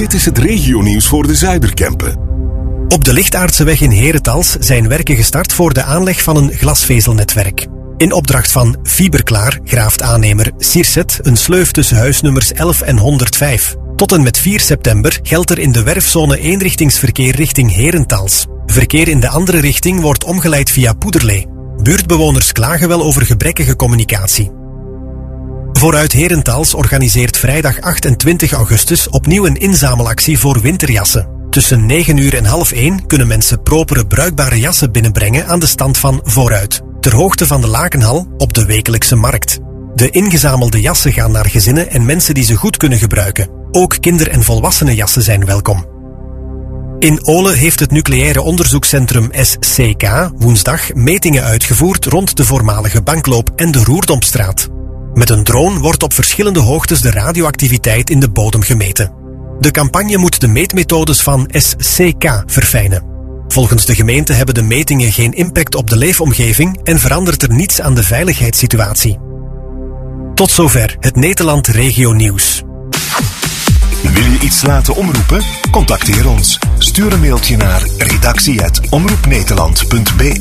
Dit is het regionieuws voor de Zuiderkempen. Op de Lichtaardseweg in Herentals zijn werken gestart voor de aanleg van een glasvezelnetwerk. In opdracht van Fiberklaar graaft aannemer Sirset een sleuf tussen huisnummers 11 en 105. Tot en met 4 september geldt er in de werfzone eenrichtingsverkeer richting Herentals. Verkeer in de andere richting wordt omgeleid via Poederlee. Buurtbewoners klagen wel over gebrekkige communicatie. Vooruit Herentals organiseert vrijdag 28 augustus opnieuw een inzamelactie voor winterjassen. Tussen 9 uur en half 1 kunnen mensen propere bruikbare jassen binnenbrengen aan de stand van Vooruit, ter hoogte van de Lakenhal op de wekelijkse markt. De ingezamelde jassen gaan naar gezinnen en mensen die ze goed kunnen gebruiken. Ook kinder- en volwassenenjassen zijn welkom. In Ole heeft het nucleaire onderzoekscentrum SCK woensdag metingen uitgevoerd rond de voormalige bankloop en de Roerdompstraat. Met een drone wordt op verschillende hoogtes de radioactiviteit in de bodem gemeten. De campagne moet de meetmethodes van SCK verfijnen. Volgens de gemeente hebben de metingen geen impact op de leefomgeving en verandert er niets aan de veiligheidssituatie. Tot zover het Nederland Regio Nieuws. Wil je iets laten omroepen? Contacteer ons. Stuur een mailtje naar redactie@omroepnederland.be.